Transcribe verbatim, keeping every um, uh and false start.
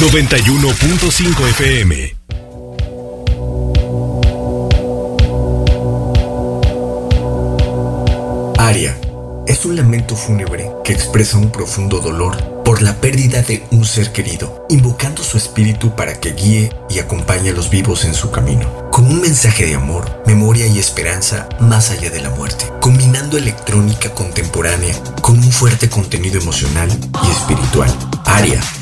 noventa y uno punto cinco F M. Aria es un lamento fúnebre que expresa un profundo dolor por la pérdida de un ser querido, invocando su espíritu para que guíe y acompañe a los vivos en su camino, con un mensaje de amor, memoria y esperanza más allá de la muerte, combinando electrónica contemporánea con un fuerte contenido emocional y espiritual. Aria